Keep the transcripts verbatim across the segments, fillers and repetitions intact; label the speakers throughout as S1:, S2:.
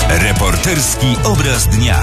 S1: Reporterski obraz dnia.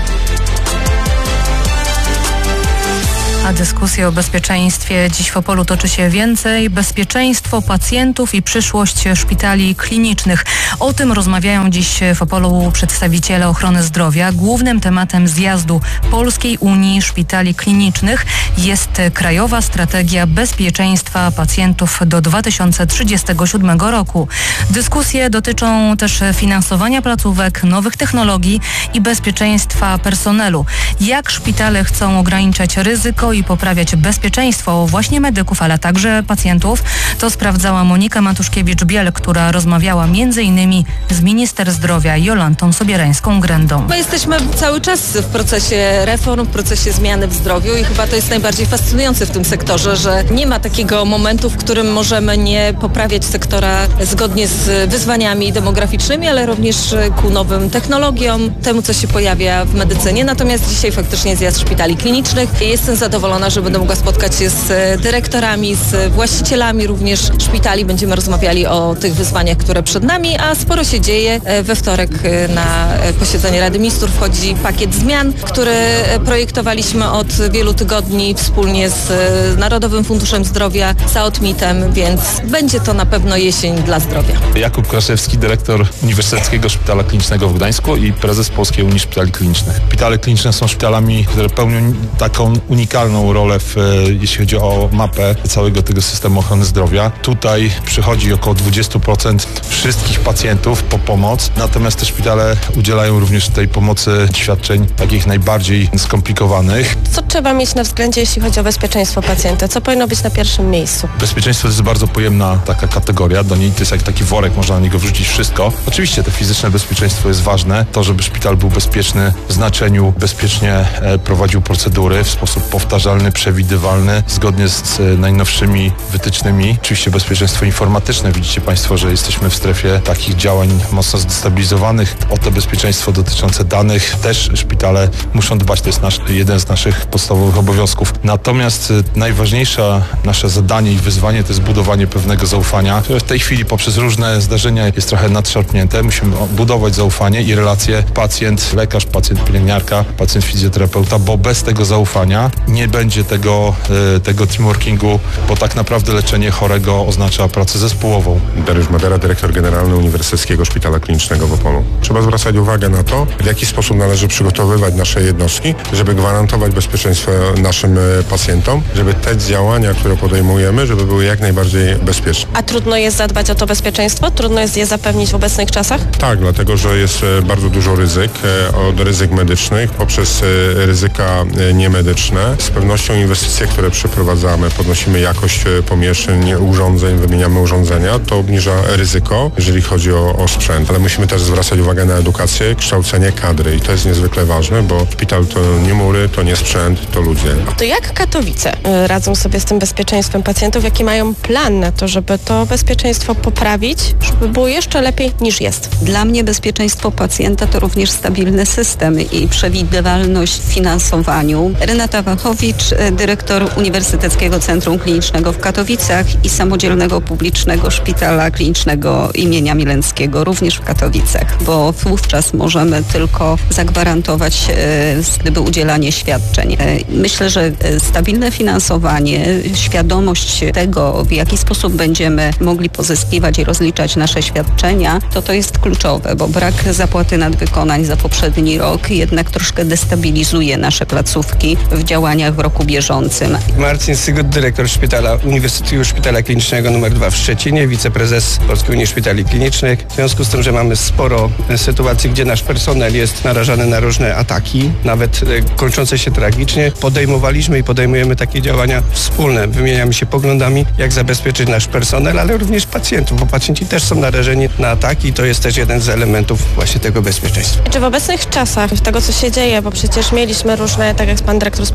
S2: A dyskusja o bezpieczeństwie dziś w Opolu toczy się więcej. Bezpieczeństwo pacjentów i przyszłość szpitali klinicznych. O tym rozmawiają dziś w Opolu przedstawiciele ochrony zdrowia. Głównym tematem zjazdu Polskiej Unii Szpitali Klinicznych jest Krajowa Strategia Bezpieczeństwa Pacjentów do dwa tysiące trzydziestego siódmego roku. Dyskusje dotyczą też finansowania placówek, nowych technologii i bezpieczeństwa personelu. Jak szpitale chcą ograniczać ryzyko i poprawiać bezpieczeństwo właśnie medyków, ale także pacjentów, to sprawdzała Monika Matuszkiewicz-Biel, która rozmawiała między innymi z minister zdrowia Jolantą Sobierańską-Grędą.
S3: My jesteśmy cały czas w procesie reform, w procesie zmiany w zdrowiu i chyba to jest najbardziej fascynujące w tym sektorze, że nie ma takiego momentu, w którym możemy nie poprawiać sektora zgodnie z wyzwaniami demograficznymi, ale również ku nowym technologiom, temu co się pojawia w medycynie. Natomiast dzisiaj faktycznie zjazd szpitali klinicznych. Jestem zadowolona, że będę mogła spotkać się z dyrektorami, z właścicielami również szpitali. Będziemy rozmawiali o tych wyzwaniach, które przed nami, a sporo się dzieje. We wtorek na posiedzenie Rady Ministrów wchodzi pakiet zmian, który projektowaliśmy od wielu tygodni wspólnie z Narodowym Funduszem Zdrowia, z Saotmitem, więc będzie to na pewno jesień dla zdrowia.
S4: Jakub Kraszewski, dyrektor Uniwersyteckiego Szpitala Klinicznego w Gdańsku i prezes Polskiej Unii Szpitali Klinicznych. Szpitale kliniczne są szpitalami, które pełnią taką unikalną rolę, w, jeśli chodzi o mapę całego tego systemu ochrony zdrowia. Tutaj przychodzi około dwadzieścia procent wszystkich pacjentów po pomoc, natomiast te szpitale udzielają również tej pomocy świadczeń takich najbardziej skomplikowanych.
S5: Co trzeba mieć na względzie, jeśli chodzi o bezpieczeństwo pacjenta? Co powinno być na pierwszym miejscu?
S4: Bezpieczeństwo to jest bardzo pojemna taka kategoria, do niej to jest jak taki worek, można na niego wrzucić wszystko. Oczywiście to fizyczne bezpieczeństwo jest ważne, to żeby szpital był bezpieczny w znaczeniu, bezpiecznie prowadził procedury w sposób powtarzalny, przewidywalny, zgodnie z najnowszymi wytycznymi. Oczywiście bezpieczeństwo informatyczne. Widzicie Państwo, że jesteśmy w strefie takich działań mocno zdestabilizowanych. O to bezpieczeństwo dotyczące danych też szpitale muszą dbać. To jest nasz, jeden z naszych podstawowych obowiązków. Natomiast najważniejsze nasze zadanie i wyzwanie to jest budowanie pewnego zaufania, które w tej chwili poprzez różne zdarzenia jest trochę nadszarpnięte. Musimy budować zaufanie i relacje pacjent, lekarz, pacjent, pielęgniarka, pacjent, fizjoterapeuta, bo bez tego zaufania nie będzie tego, tego teamworkingu, bo tak naprawdę leczenie chorego oznacza pracę zespołową.
S6: Dariusz Madera, dyrektor generalny Uniwersyteckiego Szpitala Klinicznego w Opolu. Trzeba zwracać uwagę na to, w jaki sposób należy przygotowywać nasze jednostki, żeby gwarantować bezpieczeństwo naszym pacjentom, żeby te działania, które podejmujemy, żeby były jak najbardziej bezpieczne.
S5: A trudno jest zadbać o to bezpieczeństwo? Trudno jest je zapewnić w obecnych czasach?
S6: Tak, dlatego, że jest bardzo dużo ryzyk, od ryzyk medycznych poprzez ryzyka niemedyczne. Z pewnością inwestycje, które przeprowadzamy, podnosimy jakość pomieszczeń, urządzeń, wymieniamy urządzenia, to obniża ryzyko, jeżeli chodzi o, o sprzęt. Ale musimy też zwracać uwagę na edukację, kształcenie kadry i to jest niezwykle ważne, bo szpital to nie mury, to nie sprzęt, to ludzie.
S5: To jak Katowice radzą sobie z tym bezpieczeństwem pacjentów? Jaki mają plan na to, żeby to bezpieczeństwo poprawić, żeby było jeszcze lepiej niż jest?
S7: Dla mnie bezpieczeństwo pacjenta to również stabilny system i przewidywalność w finansowaniu. Renata Wachowicz, dyrektor Uniwersyteckiego Centrum Klinicznego w Katowicach i Samodzielnego Publicznego Szpitala Klinicznego imienia Milenckiego, również w Katowicach, bo wówczas możemy tylko zagwarantować gdyby udzielanie świadczeń. Myślę, że stabilne finansowanie, świadomość tego, w jaki sposób będziemy mogli pozyskiwać i rozliczać nasze świadczenia, to to jest kluczowe, bo brak zapłaty nadwykonań za poprzedni rok jednak troszkę destabilizuje nasze placówki w działaniach w roku bieżącym.
S8: Marcin Sygot, dyrektor szpitala Uniwersyteckiego Szpitala Klinicznego numer dwa w Szczecinie, wiceprezes Polskiej Unii Szpitali Klinicznych. W związku z tym, że mamy sporo sytuacji, gdzie nasz personel jest narażany na różne ataki, nawet kończące się tragicznie, podejmowaliśmy i podejmujemy takie działania wspólne. Wymieniamy się poglądami, jak zabezpieczyć nasz personel, ale również pacjentów, bo pacjenci też są narażeni na ataki i to jest też jeden z elementów właśnie tego bezpieczeństwa.
S5: Czy w obecnych czasach, w tego co się dzieje, bo przecież mieliśmy różne, tak jak pan dyrektor wspomniał, ataki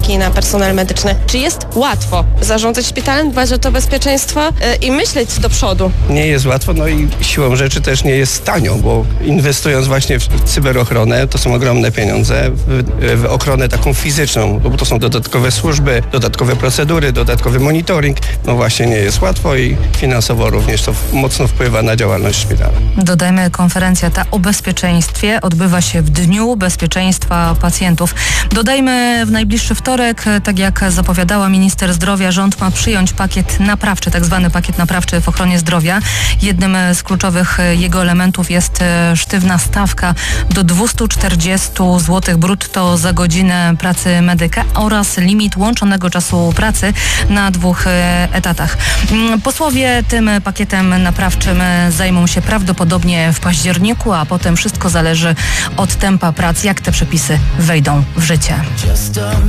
S5: wydatki na personel medyczny. Czy jest łatwo zarządzać szpitalem, dbać o to bezpieczeństwo yy, i myśleć do przodu?
S8: Nie jest łatwo, no i siłą rzeczy też nie jest tanio, bo inwestując właśnie w cyberochronę, to są ogromne pieniądze, w, w ochronę taką fizyczną, bo to są dodatkowe służby, dodatkowe procedury, dodatkowy monitoring. No właśnie nie jest łatwo i finansowo również to mocno wpływa na działalność szpitala.
S2: Dodajmy, konferencja ta o bezpieczeństwie odbywa się w Dniu Bezpieczeństwa Pacjentów. Dodajmy, w najbliższy wtorek, tak jak zapowiadała minister zdrowia, rząd ma przyjąć pakiet naprawczy, tak zwany pakiet naprawczy w ochronie zdrowia. Jednym z kluczowych jego elementów jest sztywna stawka do dwieście czterdzieści złotych brutto za godzinę pracy medyka oraz limit łączonego czasu pracy na dwóch etatach. Posłowie tym pakietem naprawczym zajmą się prawdopodobnie w październiku, a potem wszystko zależy od tempa prac, jak te przepisy wejdą w życie.